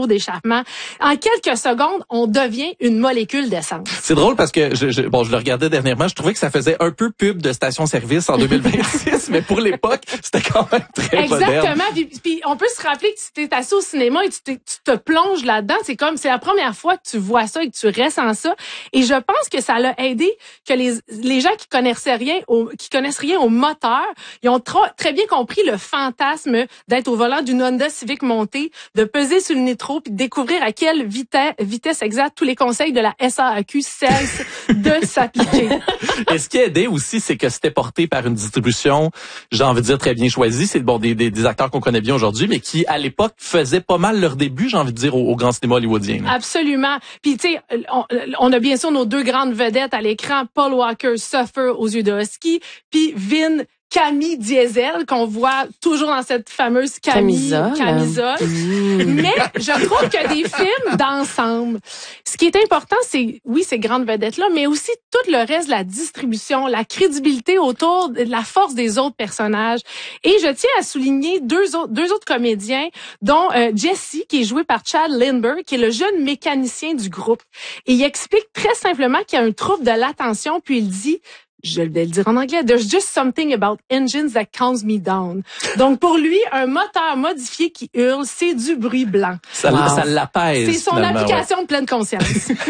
tuyau d'échappement. En quelques secondes, on devient une molécule d'essence. C'est drôle parce que je le regardais dernièrement, je trouvais que ça faisait un peu pub de station-service en 2026, mais pour l'époque, c'était quand même très moderne. Exactement. Puis on peut se rappeler que tu t'es assis au cinéma et tu te plonges là-dedans. C'est la première fois que tu vois ça et que tu ressens ça. Et je pense que ça l'a aidé que les gens qui connaissent rien au moteur, ils ont très bien compris le fantasme d'être au volant d'une Honda Civic montée, de peser sur le nitro puis de découvrir à quelle vitesse exacte tous les conseils de la SAAQ cessent de s'appliquer. Et ce qui a aidé aussi, c'est que c'était porté par une distribution, j'ai envie de dire très bien choisie. C'est des acteurs qu'on connaît bien aujourd'hui, mais qui à l'époque faisaient pas mal leur début, j'ai envie de dire, au grand cinéma hollywoodien. Là. Absolument. Puis tu sais, on a bien sûr nos deux grandes vedettes à l'écran, Paul Walker Suffer aux yeux de husky, puis Vin Camille Diesel, qu'on voit toujours dans cette fameuse camisole. Mais je trouve que des films d'ensemble, ce qui est important, c'est, oui, ces grandes vedettes-là, mais aussi tout le reste de la distribution, la crédibilité autour de la force des autres personnages. Et je tiens à souligner deux autres comédiens, dont Jesse, qui est joué par Chad Lindbergh, qui est le jeune mécanicien du groupe. Et il explique très simplement qu'il y a un trouble de l'attention, puis il dit... Je vais le dire en anglais. There's just something about engines that calms me down. Donc, pour lui, un moteur modifié qui hurle, c'est du bruit blanc. Ça l'apaise. C'est son application de pleine conscience.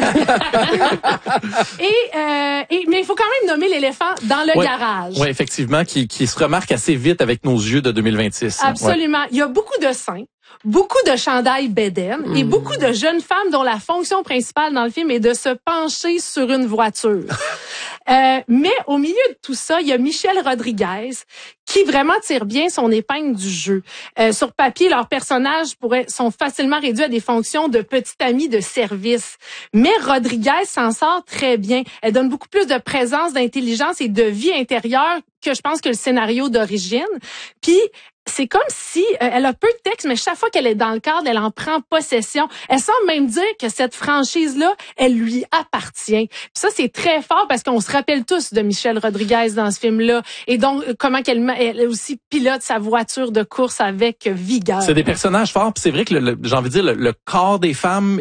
Mais il faut quand même nommer l'éléphant dans le garage. Oui, effectivement, qui se remarque assez vite avec nos yeux de 2026. Absolument. Ouais. Il y a beaucoup de seins. Beaucoup de chandails bédaines et beaucoup de jeunes femmes dont la fonction principale dans le film est de se pencher sur une voiture. Mais au milieu de tout ça, il y a Michelle Rodriguez qui vraiment tire bien son épingle du jeu. Sur papier, leurs personnages sont facilement réduits à des fonctions de petite amie de service. Mais Rodriguez s'en sort très bien. Elle donne beaucoup plus de présence, d'intelligence et de vie intérieure que je pense que le scénario d'origine. Puis c'est comme si elle a peu de texte, mais chaque fois qu'elle est dans le cadre, elle en prend possession. Elle semble même dire que cette franchise-là, elle lui appartient. Puis ça, c'est très fort parce qu'on se rappelle tous de Michelle Rodriguez dans ce film-là. Et donc, comment elle aussi pilote sa voiture de course avec vigueur. C'est des personnages forts. Puis c'est vrai que, j'ai envie de dire, le corps des femmes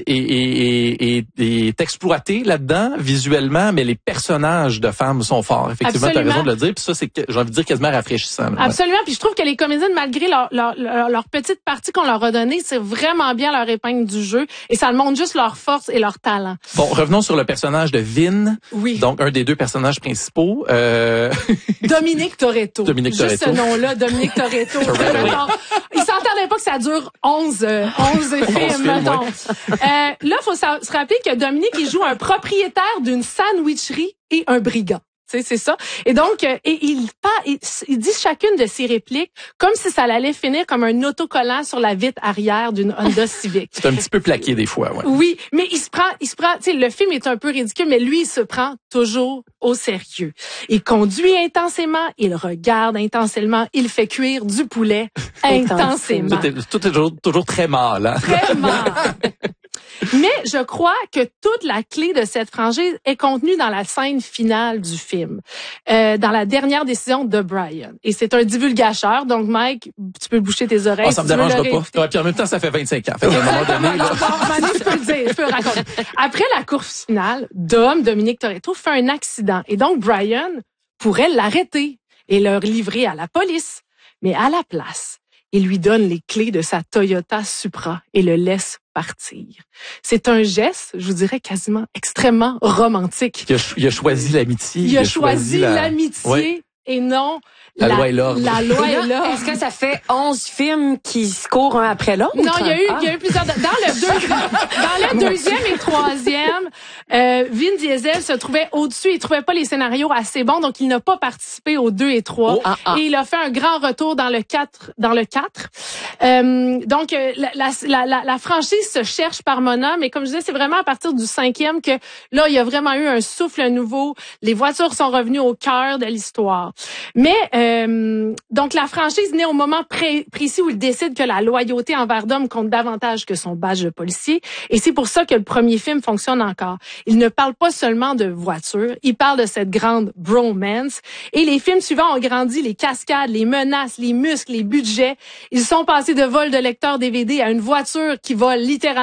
est exploité là-dedans, visuellement, mais les personnages de femmes sont forts. Effectivement, tu as raison de le dire. Puis ça, c'est, j'ai envie de dire, quasiment rafraîchissant. Là. Absolument. Puis je trouve que les comédiennes, malgré leur petite partie qu'on leur a donnée, c'est vraiment bien leur épingle du jeu et ça montre juste leur force et leur talent. Bon, revenons sur le personnage de Vin. Oui. Donc, un des deux personnages principaux. Dominique Toretto. Juste ce nom-là, Dominique Toretto. Il s'entendait pas que ça dure 11 films, mettons. Ouais. Là, faut se rappeler que Dominique, il joue un propriétaire d'une sandwicherie et un brigand. C'est ça. Et donc, il dit chacune de ses répliques comme si ça allait finir comme un autocollant sur la vitre arrière d'une Honda Civic. C'est un petit peu plaqué des fois, ouais. Oui, mais il se prend, tu sais, le film est un peu ridicule, mais lui, il se prend toujours au sérieux. Il conduit intensément, il regarde intensément, il fait cuire du poulet intensément. Tout est toujours très mal, hein? Très mal. Mais je crois que toute la clé de cette franchise est contenue dans la scène finale du film, dans la dernière décision de Brian. Et c'est un divulgateur, donc Mike, tu peux boucher tes oreilles. Ça me dérange pas. Ouais, puis en même temps, ça fait 25 ans. Fait, à un moment donné, là... je peux le dire, je peux le raconter. Après la course finale, Dominique Toretto fait un accident. Et donc Brian pourrait l'arrêter et le livrer à la police. Mais à la place, il lui donne les clés de sa Toyota Supra et le laisse partir. C'est un geste, je vous dirais, quasiment extrêmement romantique. Il a choisi l'amitié. Il a choisi l'amitié oui. Et non la loi et l'ordre. La loi et l'ordre. Est-ce que ça fait 11 films qui se courent un après l'autre? Non, il y a eu plusieurs. Dans le deuxième et troisième, Vin Diesel se trouvait au-dessus. Il trouvait pas les scénarios assez bons, donc il n'a pas participé aux 2 et 3. Et il a fait un grand retour dans le 4. Donc la franchise se cherche par moments, mais comme je disais, c'est vraiment à partir du 5e que là, il y a vraiment eu un souffle nouveau. Les voitures sont revenues au cœur de l'histoire. Mais donc la franchise naît au moment précis où il décide que la loyauté envers Dom compte davantage que son badge de policier. Et c'est pour ça que le premier film fonctionne encore. Il ne parle pas seulement de voitures, il parle de cette grande bromance. Et les films suivants ont grandi les cascades, les menaces, les muscles, les budgets. Ils sont passés de vol de lecteur DVD à une voiture qui vole littéralement